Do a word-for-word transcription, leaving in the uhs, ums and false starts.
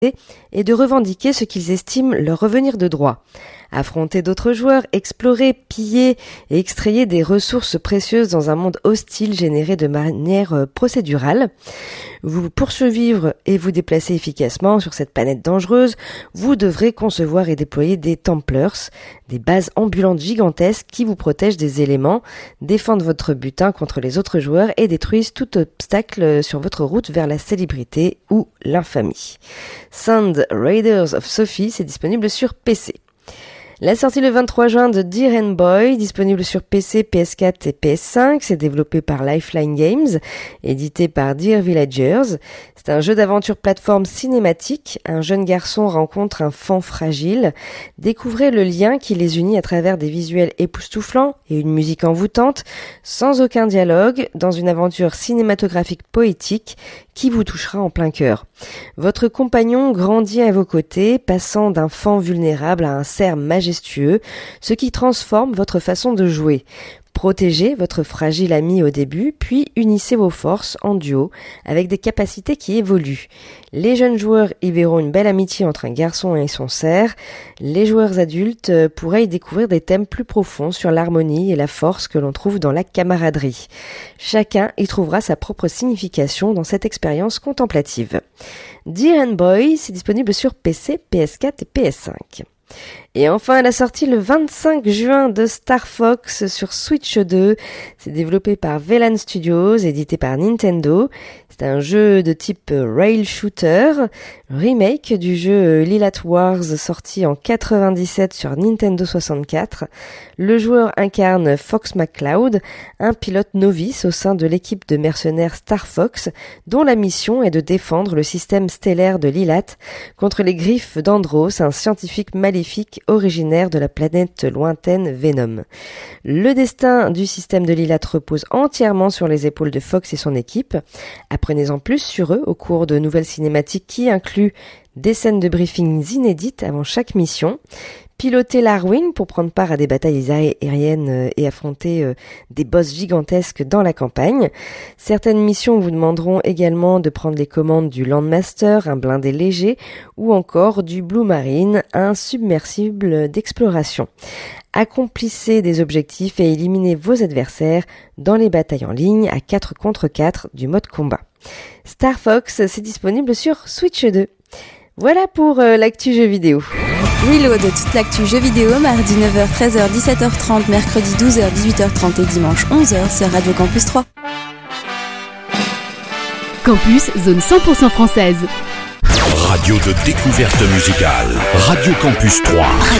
et de revendiquer ce qu'ils estiment leur revenir de droit. Affronter d'autres joueurs, explorer, piller et extrayer des ressources précieuses dans un monde hostile généré de manière procédurale. Vous poursuivre et vous déplacer efficacement sur cette planète dangereuse, vous devrez concevoir et déployer des Templars, des bases ambulantes gigantesques qui vous protègent des éléments, défendent votre butin contre les autres joueurs et détruisent tout obstacle sur votre route vers la célébrité ou l'infamie. Sand Raiders of Sophie, c'est disponible sur P C. La sortie le vingt-trois juin de Deer and Boy, disponible sur P C, P S quatre et P S cinq, c'est développé par Lifeline Games, édité par Deer Villagers. C'est un jeu d'aventure plateforme cinématique. Un jeune garçon rencontre un fan fragile. Découvrez le lien qui les unit à travers des visuels époustouflants et une musique envoûtante, sans aucun dialogue, dans une aventure cinématographique poétique qui vous touchera en plein cœur. Votre compagnon grandit à vos côtés, passant d'un fan vulnérable à un cerf majestueux, ce qui transforme votre façon de jouer. Protégez votre fragile ami au début, puis unissez vos forces en duo avec des capacités qui évoluent. Les jeunes joueurs y verront une belle amitié entre un garçon et son cerf. Les joueurs adultes pourraient y découvrir des thèmes plus profonds sur l'harmonie et la force que l'on trouve dans la camaraderie. Chacun y trouvera sa propre signification dans cette expérience contemplative. Deer and Boy, c'est disponible sur P C, P S quatre et P S cinq. Et enfin, la sortie le vingt-cinq juin de Star Fox sur Switch deux. C'est développé par Velan Studios, édité par Nintendo. C'est un jeu de type rail shooter, remake du jeu Lilat Wars sorti en quatre-vingt-dix-sept sur Nintendo soixante-quatre. Le joueur incarne Fox McCloud, un pilote novice au sein de l'équipe de mercenaires Star Fox, dont la mission est de défendre le système stellaire de Lilat contre les griffes d'Andros, un scientifique maléfique originaire de la planète lointaine Venom. Le destin du système de Lilat repose entièrement sur les épaules de Fox et son équipe. Apprenez-en plus sur eux au cours de nouvelles cinématiques qui incluent des scènes de briefings inédites avant chaque mission. Pilotez l'Arwing pour prendre part à des batailles aériennes et affronter des boss gigantesques dans la campagne. Certaines missions vous demanderont également de prendre les commandes du Landmaster, un blindé léger, ou encore du Blue Marine, un submersible d'exploration. Accomplissez des objectifs et éliminez vos adversaires dans les batailles en ligne à quatre contre quatre du mode combat. Star Fox, c'est disponible sur Switch deux. Voilà pour euh, l'actu jeux vidéo. Reload, toute l'actu jeux vidéo, mardi neuf heures, treize heures, dix-sept heures trente, mercredi douze heures, dix-huit heures trente et dimanche onze heures sur Radio Campus trois. Campus, zone cent pour cent française. Radio de découverte musicale. Radio Campus trois.